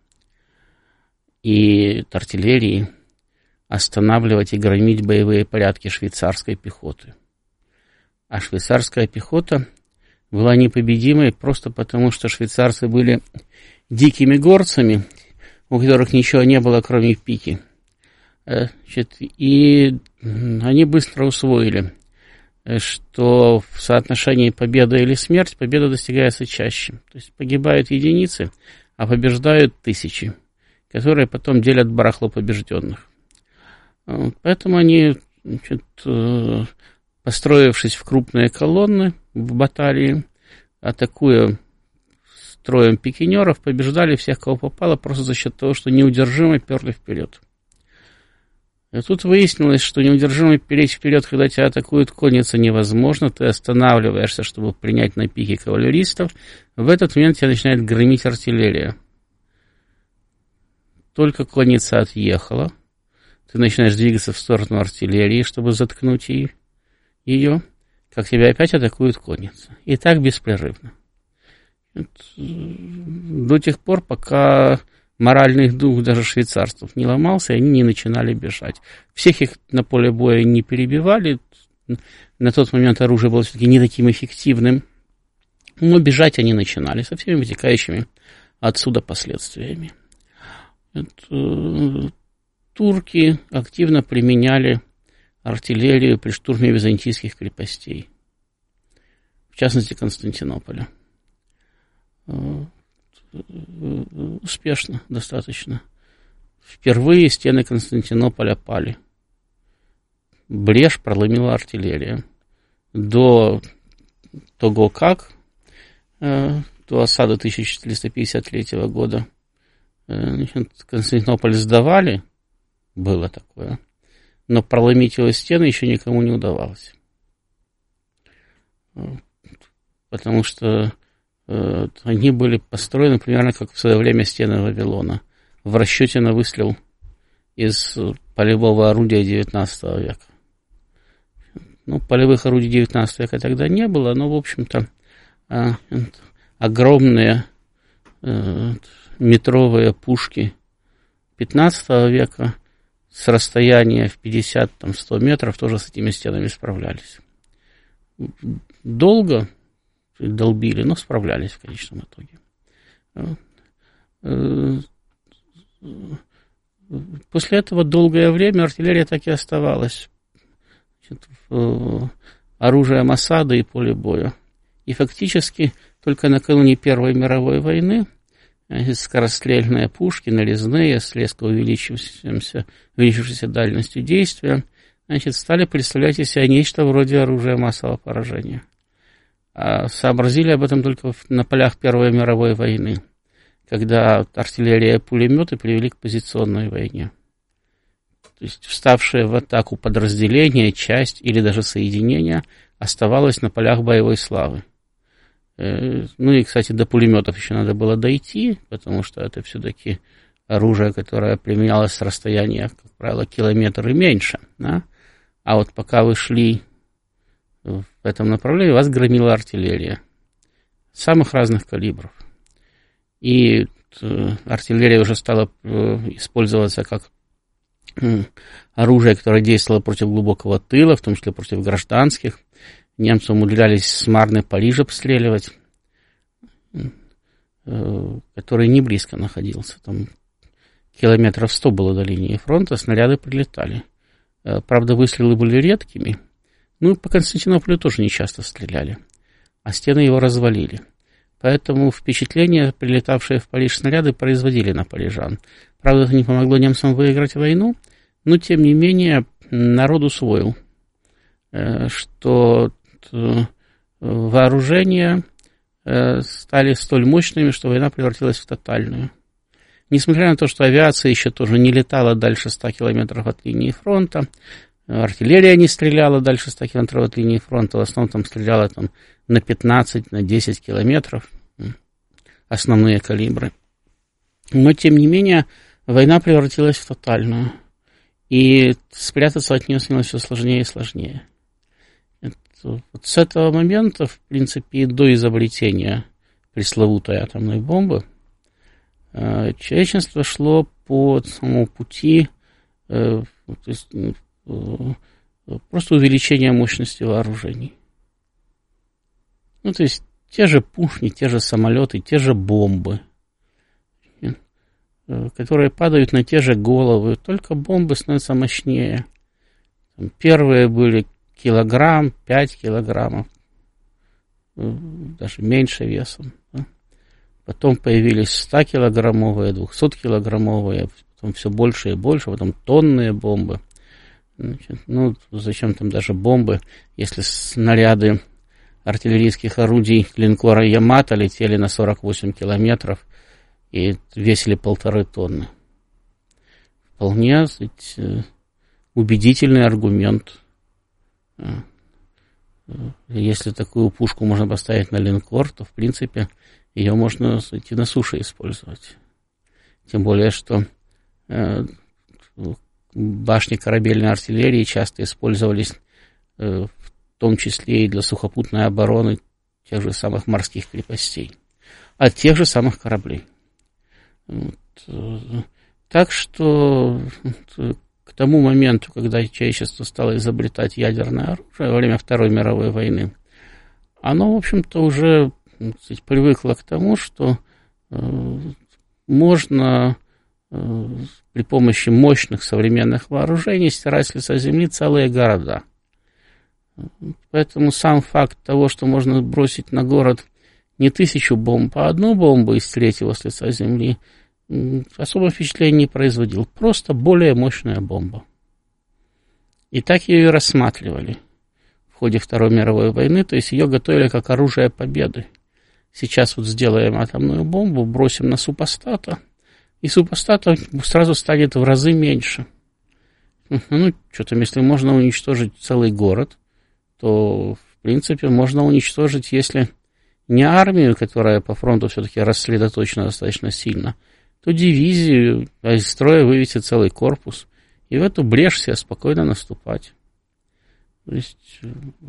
и артиллерии останавливать и громить боевые порядки швейцарской пехоты. А швейцарская пехота была непобедимой просто потому, что швейцарцы были дикими горцами, у которых ничего не было, кроме пики. Значит, и они быстро усвоили, что в соотношении победа или смерть победа достигается чаще. То есть погибают единицы, а побеждают тысячи, которые потом делят барахло побежденных. Поэтому они, значит, построившись в крупные колонны в баталии, атакуя строем пикинеров, побеждали всех, кого попало, просто за счет того, что неудержимо перли вперед. И тут выяснилось, что неудержимо переть вперед, когда тебя атакуют конница, невозможно. Ты останавливаешься, чтобы принять на пике кавалеристов. В этот момент тебя начинает громить артиллерия. Только конница отъехала, ты начинаешь двигаться в сторону артиллерии, чтобы заткнуть ее. ее, как тебя опять атакует конница. И так беспрерывно. До тех пор, пока моральный дух даже швейцарцев не ломался, они не начинали бежать. Всех их на поле боя не перебивали. На тот момент оружие было все-таки не таким эффективным. Но бежать они начинали со всеми вытекающими отсюда последствиями. Это, турки активно применяли артиллерию при штурме византийских крепостей, в частности Константинополя. Успешно достаточно. Впервые стены Константинополя пали. Брешь проломила артиллерия. До того как, до осады тысяча четыреста пятьдесят третьего года, Константинополь сдавали, было такое, но проломить его стены еще никому не удавалось. Потому что э, они были построены примерно как в свое время стены Вавилона, в расчете на выстрел из полевого орудия девятнадцатого века. Ну, полевых орудий девятнадцатого века тогда не было, но, в общем-то, э, огромные э, метровые пушки пятнадцатого века с расстояния в пятьдесят-сто метров тоже с этими стенами справлялись. Долго долбили, но справлялись в конечном итоге. После этого долгое время артиллерия так и оставалась. Значит, оружием осады и поле боя. И фактически только накануне Первой мировой войны скорострельные пушки, нарезные, с резко увеличившейся, увеличившейся дальностью действия, значит, стали представлять из себя нечто вроде оружия массового поражения. А сообразили об этом только на полях Первой мировой войны, когда артиллерия и пулеметы привели к позиционной войне. То есть вставшее в атаку подразделение, часть или даже соединение оставалось на полях боевой славы. Ну и, кстати, до пулеметов еще надо было дойти, потому что это все-таки оружие, которое применялось с расстояния, как правило, километр и меньше. Да? А вот пока вы шли в этом направлении, вас громила артиллерия самых разных калибров. И артиллерия уже стала использоваться как оружие, которое действовало против глубокого тыла, в том числе против гражданских. Немцы умудрялись с Марны Париж обстреливать, который не близко находился. Там километров сто было до линии фронта, снаряды прилетали. Правда, выстрелы были редкими. Ну, по Константинополю тоже не часто стреляли, а стены его развалили. Поэтому впечатление, прилетавшие в Париж снаряды, производили на парижан. Правда, это не помогло немцам выиграть войну, но, тем не менее, народ усвоил, что вооружения стали столь мощными, что война превратилась в тотальную. Несмотря на то, что авиация еще тоже не летала дальше ста километров от линии фронта, артиллерия не стреляла дальше ста километров от линии фронта, в основном там стреляла там, на пятнадцать, на десять километров, основные калибры. Но, тем не менее, война превратилась в тотальную, и спрятаться от нее становилось все сложнее и сложнее. Вот с этого момента, в принципе, до изобретения пресловутой атомной бомбы, человечество шло по самому пути то есть, просто увеличения мощности вооружений. Ну, то есть, те же пушки, те же самолеты, те же бомбы, которые падают на те же головы, только бомбы становятся мощнее. Первые были килограмм, пять килограммов, даже меньше весом. Да? Потом появились стокилограммовые, двухсоткилограммовые, потом все больше и больше, потом тонные бомбы. Значит, ну, зачем там даже бомбы, если снаряды артиллерийских орудий линкора Ямато летели на сорок восемь километров и весили полторы тонны. Вполне, сказать, убедительный аргумент. Если такую пушку можно поставить на линкор, то, в принципе, ее можно, сказать, и на суше использовать. Тем более, что э, башни корабельной артиллерии часто использовались э, в том числе и для сухопутной обороны тех же самых морских крепостей, от тех же самых кораблей. Вот. Так что к тому моменту, когда человечество стало изобретать ядерное оружие во время Второй мировой войны, оно, в общем-то, уже, так сказать, привыкло к тому, что э, можно э, при помощи мощных современных вооружений стирать с лица земли целые города. Поэтому сам факт того, что можно бросить на город не тысячу бомб, а одну бомбу и стереть его с лица земли, особого впечатления не производил. Просто более мощная бомба. И так ее и рассматривали в ходе Второй мировой войны, то есть ее готовили как оружие победы. Сейчас вот сделаем атомную бомбу, бросим на супостата, и супостата сразу станет в разы меньше. Ну, что там, если можно уничтожить целый город, то, в принципе, можно уничтожить, если не армию, которая по фронту все-таки рассредоточена достаточно сильно, то дивизию, а из строя вывести целый корпус, и в эту брешь себе спокойно наступать. То есть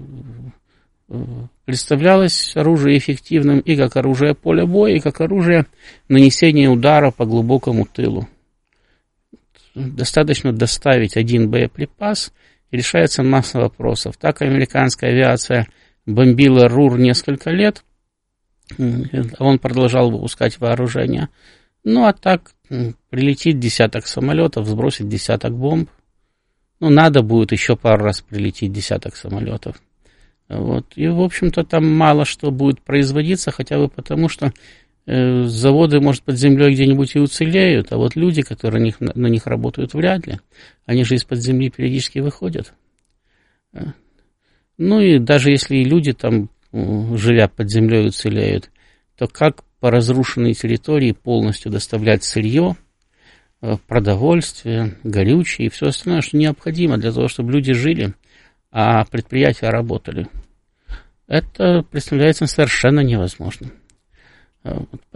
представлялось оружие эффективным и как оружие поля боя, и как оружие нанесения удара по глубокому тылу. достаточно доставить один боеприпас, и решается масса вопросов. Так американская авиация бомбила РУР несколько лет, он продолжал выпускать вооружение. Ну, а так прилетит десяток самолетов, сбросит десяток бомб. Ну, надо будет еще пару раз прилететь десяток самолетов. Вот. И, в общем-то, там мало что будет производиться, хотя бы потому, что э, заводы, может, под землей где-нибудь и уцелеют, а вот люди, которые на них, на них работают, вряд ли. Они же из-под земли периодически выходят. Ну, и даже если и люди там, живя под землей, уцелеют, то как по разрушенной территории полностью доставлять сырье, продовольствие, горючее и все остальное, что необходимо для того, чтобы люди жили, а предприятия работали. Это представляется совершенно невозможным.